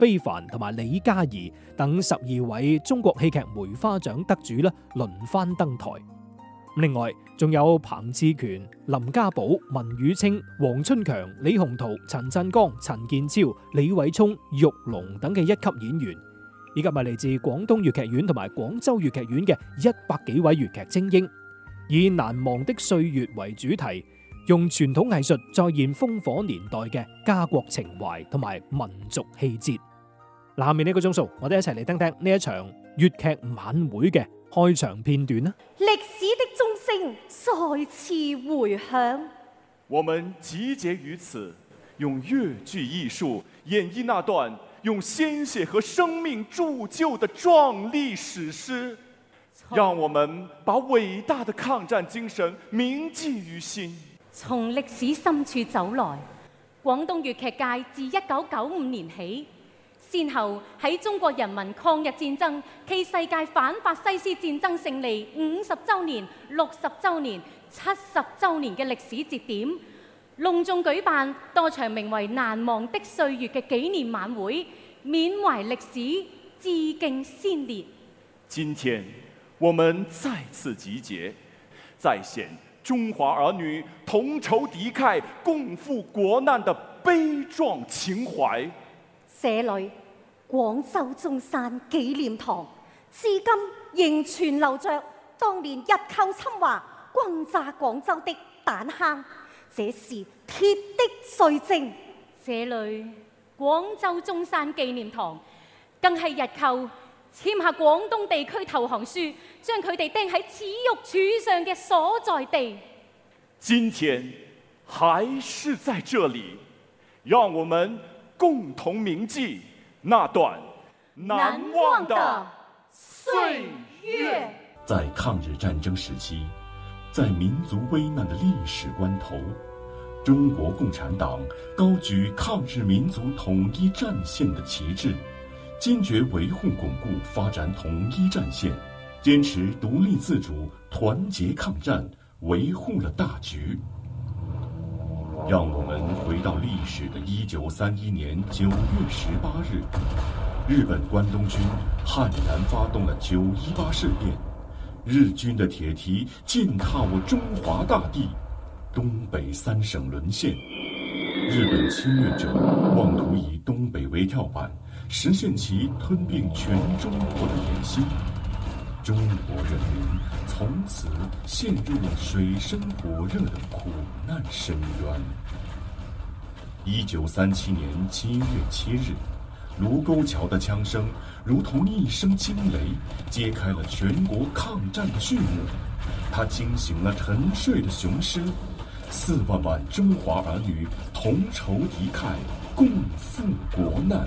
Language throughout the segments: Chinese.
悲帆同埋李嘉怡等12位中國戲劇梅花獎得主咧輪番登台。另外仲有彭志權、林家寶、文宇清、黃春強、李鴻圖、陳振剛、陳建超、李偉聰、玉龍等嘅一級演員，以及係嚟自廣東粵劇院同埋廣州粵劇院嘅100幾位粵劇精英，以難忘的歲月為主題，用傳統藝術再現烽火年代嘅家國情懷同埋民族氣節。下面呢個鐘數，我哋一齊嚟聽聽呢一場粵劇晚會嘅開場片段啦。 歷史的鐘聲再次回響， 我們集結於此，用粵劇藝術演繹那段用鮮血和生命鑄就的壯麗史詩，讓我們把偉大的抗戰精神銘記於心。 從歷史深處走來，廣東粵劇界自1995年起，先後喺中國人民抗日戰爭暨世界反法西斯戰爭勝利50週年、60週年、70週年嘅歷史節點，隆重舉辦多場名為《難忘的歲月》嘅紀念晚會，緬懷歷史，致敬先烈。 今天我們再次集結，再現中華兒女同仇敵愾、共赴國難的悲壯情懷。 這裏廣州中山紀念堂至今仍存留着當年日寇侵華、轟炸廣州的彈坑，這是鐵的罪證。這裏廣州中山紀念堂更係日寇簽下廣東地區投降書，將佢哋釘喺恥辱柱上嘅所在地。 今天還是在這裏，讓我們共同銘記那段難忘的歲月。 在抗日戰爭時期，在民族危難的歷史關頭，中國共產黨高舉抗日民族統一戰線的旗幟，堅決維護鞏固發展統一戰線，堅持獨立自主，團結抗戰，維護了大局。讓我們回到歷史的1931年9月18日，日本關東軍悍然發動了9·18事變，日軍的鐵蹄踐踏我中華大地，東北3省淪陷。日本侵略者妄圖以東北為跳板，實現其吞併全中國的野心。中國人民從此陷入了水深火熱的苦難深淵。1937年7月7日，盧溝橋的槍聲如同一聲驚雷，揭開了全國抗戰的序幕。它驚醒了沉睡的雄獅，4萬萬中華兒女同仇敵愾，共赴國難。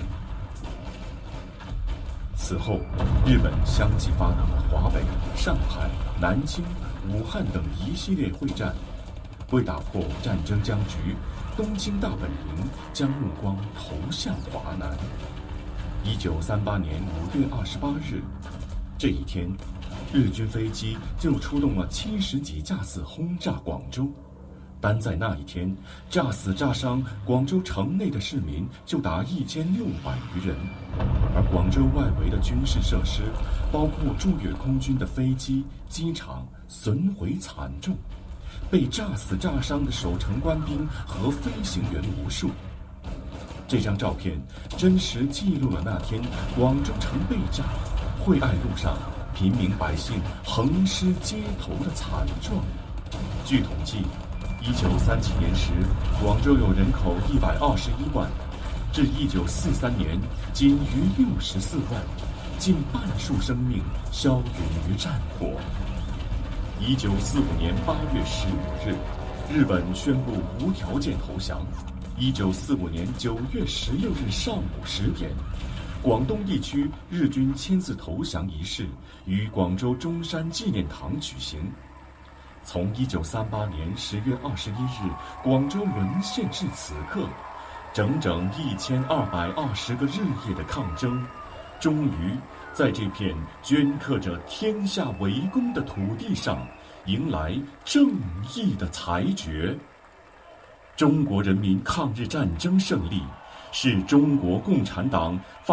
此後，日本相繼發動了華北、上海、南京、武漢等一系列會戰。為打破戰爭僵局，東京大本營將目光投向華南。1938年5月28日，這一天，日軍飛機就出動了70幾架次轟炸廣州。單在那一天，炸死炸傷廣州城內的市民就達1600餘人，而廣州外圍的軍事設施，包括駐粵空軍的飛機、機場，損毀慘重，被炸死炸傷的守城官兵和飛行員無數。這張照片真實記錄了那天廣州城被炸，惠愛路上平民百姓橫屍街頭的慘狀。據統計，1937年時，廣州有人口121萬，至1943年僅餘64萬，近半數生命消殒於戰火。1945年8月15日，日本宣布無條件投降。1945年9月16日上午10點，廣東地區日軍簽字投降儀式於廣州中山紀念堂舉行。從1938年10月21日廣州淪陷至此刻，整整1220個日夜的抗爭，終於在這片鐫刻着天下為公的土地上，迎來正義的裁決。中國人民抗日戰爭勝利，是中國共產黨